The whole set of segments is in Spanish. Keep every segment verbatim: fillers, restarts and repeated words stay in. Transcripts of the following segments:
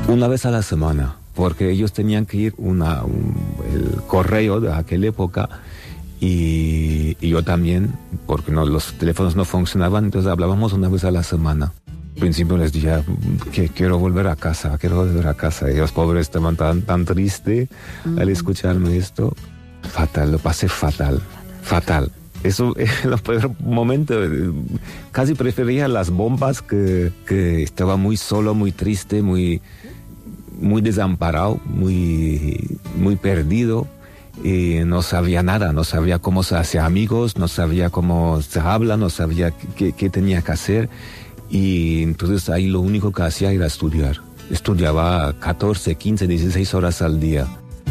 Una vez a la semana, porque ellos tenían que ir una, un, el correo de aquella época y, y yo también, porque no, los teléfonos no funcionaban, entonces hablábamos una vez a la semana. Al principio les dije que quiero volver a casa, quiero volver a casa. Ellos pobres estaban tan, tan tristes uh-huh. al escucharme esto. Fatal, lo pasé fatal, fatal. Eso es el peor momento. Casi prefería las bombas, que, que estaba muy solo, muy triste, muy, muy desamparado, muy, muy perdido. Y no sabía nada, no sabía cómo se hace amigos, no sabía cómo se habla, no sabía qué, qué tenía que hacer. Y entonces ahí lo único que hacía era estudiar. Estudiaba catorce, quince, dieciséis horas al día.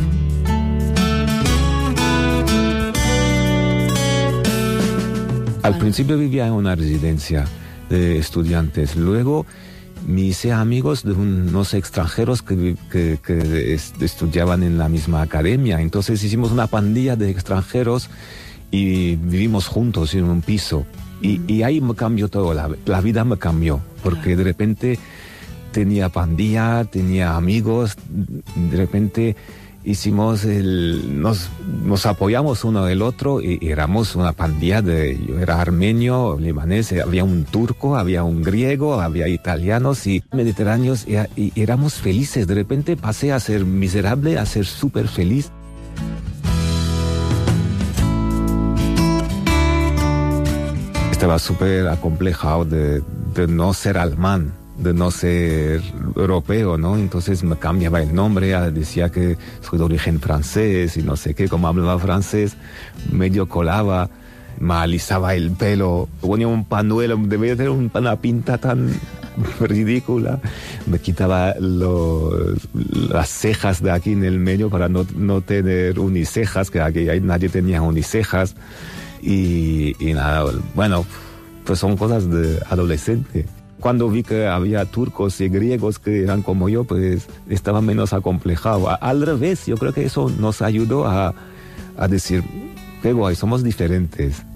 Al principio vivía en una residencia de estudiantes. Luego me hice amigos de unos extranjeros que, que, que estudiaban en la misma academia. Entonces hicimos una pandilla de extranjeros y vivimos juntos en un piso. Y, y ahí me cambió todo, la, la vida me cambió, porque de repente tenía pandilla, tenía amigos, de repente hicimos el, nos, nos apoyamos uno del otro y, y éramos una pandilla de, yo era armenio, libanés, había un turco, había un griego, había italianos y mediterráneos y, y éramos felices. De repente pasé a ser miserable a ser súper feliz. Estaba súper acomplejado de, de no ser alemán, de no ser europeo, ¿no? Entonces me cambiaba el nombre, decía que soy de origen francés y no sé qué, como hablaba francés, medio colaba, me alisaba el pelo, ponía un panuelo, debía tener una pinta tan ridícula, me quitaba los, las cejas de aquí en el medio para no, no tener unicejas, que aquí nadie tenía unicejas. Y, y nada, bueno, pues son cosas de adolescente. Cuando vi que había turcos y griegos que eran como yo, pues estaba menos acomplejado. Al revés, yo creo que eso nos ayudó a, a decir, qué guay, somos diferentes.